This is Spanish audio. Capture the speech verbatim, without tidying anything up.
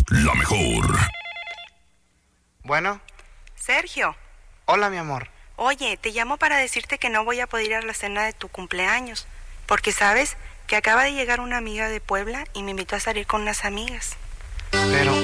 la mejor. Bueno. Sergio. Hola, mi amor. Oye, te llamo para decirte que no voy a poder ir a la cena de tu cumpleaños, porque sabes que acaba de llegar una amiga de Puebla y me invitó a salir con unas amigas. Pero,